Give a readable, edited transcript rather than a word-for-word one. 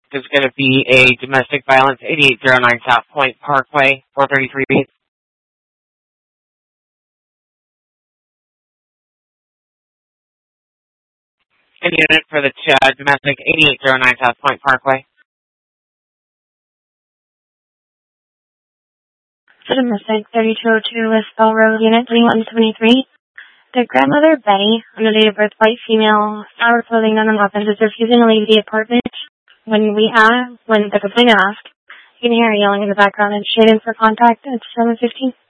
is going to be a domestic violence, 8809 South Point Parkway, 433B. An unit for the domestic, 8809 South Point Parkway. The domestic, 3202 West Bell Road, Unit 3173. The grandmother, Betty, on the date of birth, white female, our clothing on an offense, is refusing to leave the apartment. When the complainant asked, you can hear her yelling in the background and shading for contact at 7:15.